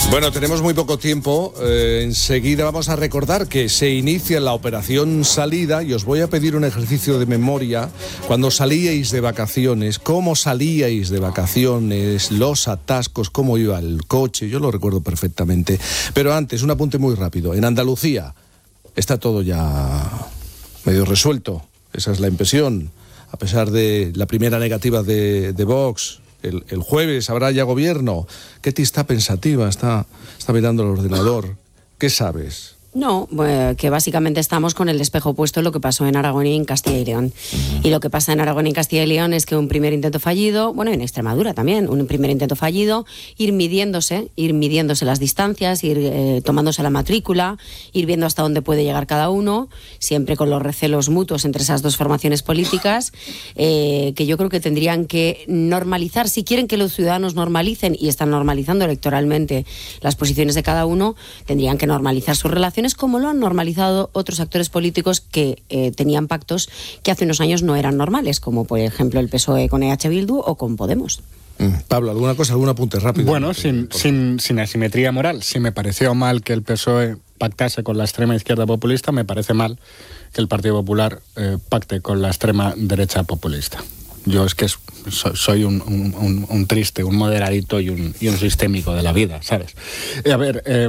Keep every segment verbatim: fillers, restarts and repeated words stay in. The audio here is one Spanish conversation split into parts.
Bueno, tenemos muy poco tiempo. Eh, enseguida vamos a recordar que se inicia la operación salida y os voy a pedir un ejercicio de memoria. Cuando salíais de vacaciones, cómo salíais de vacaciones, los atascos, cómo iba el coche, yo lo recuerdo perfectamente. Pero antes, un apunte muy rápido. En Andalucía está todo ya medio resuelto. Esa es la impresión. A pesar de la primera negativa de, de Vox. El, el jueves habrá ya gobierno. Ketty está pensativa, está, está mirando el ordenador. ¿Qué sabes? No, eh, que básicamente estamos con el espejo puesto en lo que pasó en Aragón y en Castilla y León. Uh-huh. Y lo que pasa en Aragón y en Castilla y León es que un primer intento fallido, bueno, en Extremadura también, un primer intento fallido, ir midiéndose, ir midiéndose las distancias, ir eh, tomándose la matrícula, ir viendo hasta dónde puede llegar cada uno, siempre con los recelos mutuos entre esas dos formaciones políticas, eh, que yo creo que tendrían que normalizar, si quieren que los ciudadanos normalicen, y están normalizando electoralmente las posiciones de cada uno, tendrían que normalizar sus relaciones, como lo han normalizado otros actores políticos que eh, tenían pactos que hace unos años no eran normales, como por ejemplo el P S O E con E H Bildu o con Podemos. Mm. Pablo, ¿alguna cosa, algún apunte rápido? Bueno, sin, sin, sin asimetría moral. Si me pareció mal que el P S O E pactase con la extrema izquierda populista, me parece mal que el Partido Popular eh, pacte con la extrema derecha populista. Yo es que es, soy, soy un, un, un, un triste, un moderadito y un, y un sistémico de la vida, ¿sabes? Y a ver... Eh,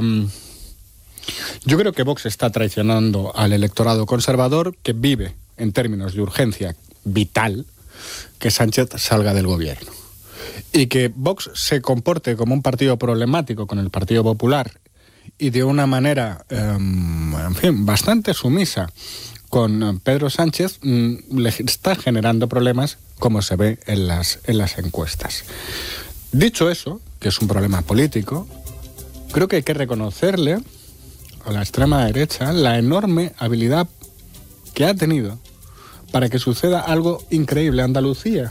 Yo creo que Vox está traicionando al electorado conservador, que vive en términos de urgencia vital que Sánchez salga del gobierno. Y que Vox se comporte como un partido problemático con el Partido Popular y de una manera, eh, en fin, bastante sumisa con Pedro Sánchez, mm, le está generando problemas, como se ve en las, en las encuestas. Dicho eso, que es un problema político, creo que hay que reconocerle a la extrema derecha la enorme habilidad que ha tenido para que suceda algo increíble. Andalucía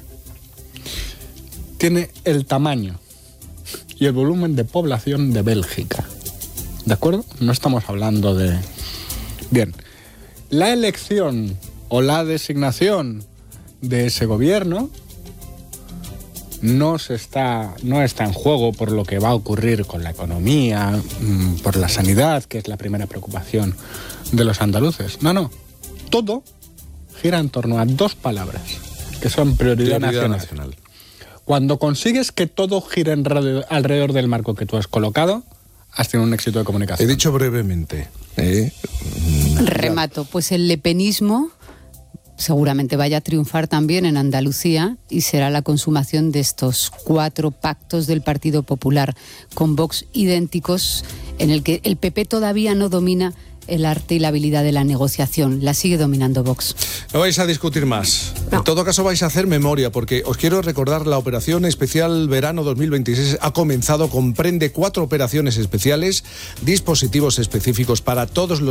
tiene el tamaño y el volumen de población de Bélgica, ¿de acuerdo? No estamos hablando de... Bien, la elección o la designación de ese gobierno No, se está, no está en juego por lo que va a ocurrir con la economía, por la sanidad, que es la primera preocupación de los andaluces. No, no. Todo gira en torno a dos palabras, que son prioridad, prioridad nacional. nacional. Cuando consigues que todo gire en radio, alrededor del marco que tú has colocado, has tenido un éxito de comunicación. He dicho brevemente. ¿eh? Remato. Pues el lepenismo seguramente vaya a triunfar también en Andalucía y será la consumación de estos cuatro pactos del Partido Popular con Vox idénticos, en el que el P P todavía no domina el arte y la habilidad de la negociación, la sigue dominando Vox. No vais a discutir más. No. En todo caso vais a hacer memoria, porque os quiero recordar, la operación especial verano dos mil veintiséis ha comenzado, comprende cuatro operaciones especiales, dispositivos específicos para todos los